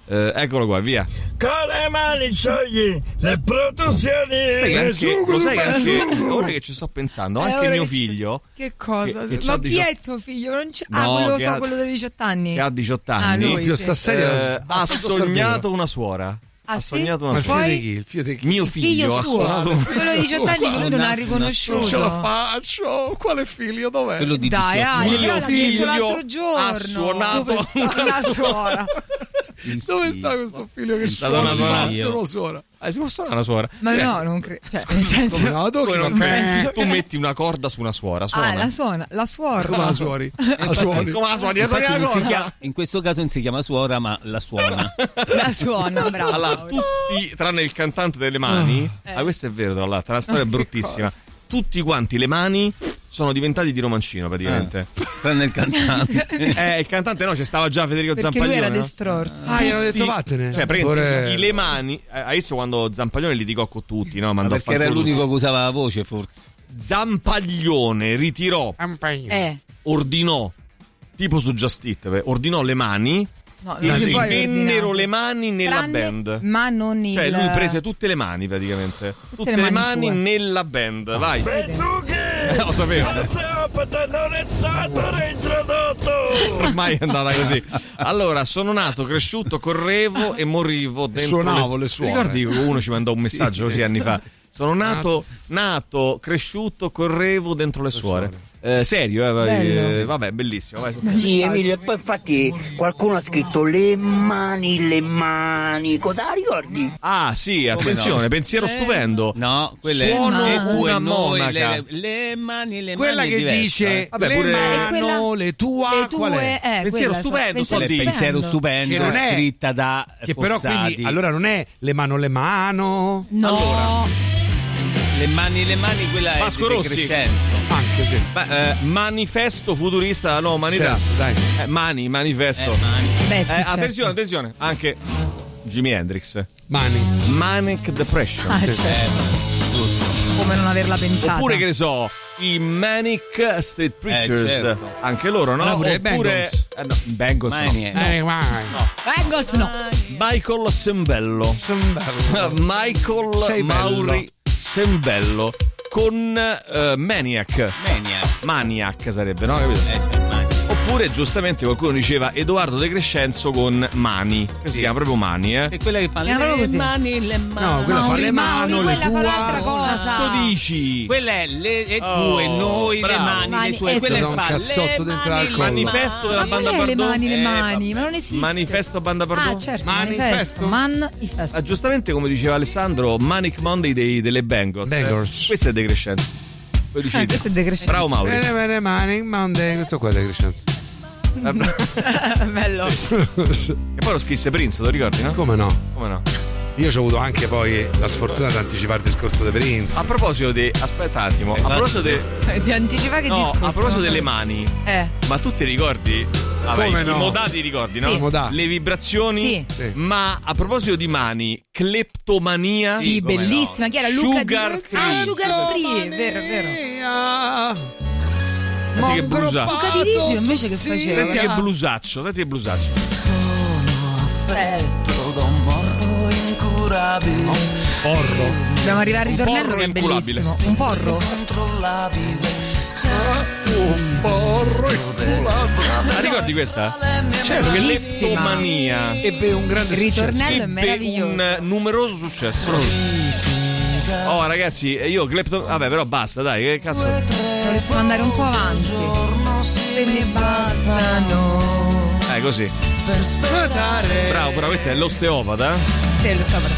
Eccolo qua, via. Con le mani sciogli le produzioni. Lo sai che anche ora che ci sto pensando, anche mio figlio. Che cosa? Che Ma chi è tuo figlio? Non c'è... quello dei 18 anni. Che ha 18 anni. Lui, sì. Ha sognato una suora. Ha sognato una Ma suora. il figlio di chi? Mio figlio ha suonato una quello di 18 anni che lui non ha riconosciuto. Non ce la faccio. Quale figlio? Dov'è? Quello di Dai, Ale, però l'ha detto l'altro giorno. Ha suonato una suora. Dove sta questo figlio che suona? Una suora. Si può suonare una suora? Ma no, non credo. Cioè, nel senso, tu metti una corda su una suora. Suona. La suora. Come la suori? In questo caso non si chiama suora, ma la suona. La suona, bravo. Allora, tutti, tranne il cantante delle mani, questo è vero, tra l'altro, la storia è bruttissima. Tutti quanti le mani sono diventati di Romancino praticamente. Tranne il cantante. Il cantante no, c'è stava già Federico perché Zampaglione. Lui era destrorso. Gli hanno detto vattene. Cioè, praticamente le mani. Adesso quando Zampaglione litigò con tutti, no? Perché era l'unico che usava la voce, forse. Zampaglione ritirò. Ordinò, tipo su Just Eat, ordinò le mani. No, vennero le mani nella band. Ma non il... Cioè lui prese tutte le mani praticamente. Tutte le mani nella band. Vai. Lo sapevo. Non è stato reintrodotto. Ormai è andata così. Allora, sono nato, cresciuto, correvo e morivo dentro. Suonavo le suore. Ricordi che uno ci mandò un messaggio così anni fa? Sono nato, cresciuto, correvo dentro le suore. Serio, vabbè, bellissimo. Vai. Sì, Emilio, e poi infatti qualcuno ha scritto le mani, cosa ricordi? Ah, sì, attenzione, pensiero stupendo. No, quella Suono è una monaca. Le mani, quella che dice le tue, pensiero stupendo, pensiero stupendo, che non è scritta da che Fossati. però quindi allora non è le mano. No. Allora. Le mani, quella è Pasco di Rossi. Crescenzo. Anche sì. Manifesto futurista, no, dai. manifesto. Beh, sì, attenzione, anche Jimi Hendrix. Manic Depression. Giusto. Come non averla pensata. Oppure che ne so, i Manic Street Preachers, certo. Anche loro, no? Oppure Bengals Bengals no. Michael Sembello. Michael Mauri Sembello con Maniac sarebbe, no? Capito? Oppure giustamente qualcuno diceva Edoardo De Crescenzo con Mani, che si chiama proprio Mani, È quella che fa le mani. No, quella fa le mani, quella fa un'altra cosa. Cazzo dici? Quella è le tue, noi, bravo. le mani, le sue. Quella un cazzotto dentro al collo. Manifesto della banda Bardot. Le mani, ma non esiste. Manifesto banda Bardot. Ah, certo, manifesto. Giustamente come diceva Alessandro, Manic Monday delle Bengals. Questo è De Crescenzo. Questo è De Crescenzo. Bravo Mauri. Manic Monday, questo qua è De Crescenzo. Bello. E poi lo scrisse Prince, lo ricordi, no? Come no? Io ho avuto anche poi la sfortuna di anticipare il discorso di Prince. A proposito di... Aspetta un attimo. A proposito di anticipare che discorso? A proposito delle mani. Ma tu ti ricordi? Come no? I modati ricordi, no? Sì. Le vibrazioni. Sì. Ma a proposito di mani, cleptomania. Sì, bellissima. No? Chi era? Luca Sugar Free. Ah, Sugar Free, vero. Senti che blusa. Luca Di Risio invece che faceva? Senti che blusaccio. Sono affetto da un porro incurabile. Porro. Dobbiamo arrivare al ritornello che è bellissimo. Un porro? Incontrollabile. Un porro incurabile. Ma ricordi questa? Certo, Cleptomania. Ebbe un grande il ritornello successo. è meraviglioso. Un numeroso successo. Oh ragazzi, io vabbè, però basta, dai, che cazzo. Dovremmo andare un po' avanti. Se ne bastano. Così. Per sperare. Bravo, però questo è l'osteopata. Sì, lo so.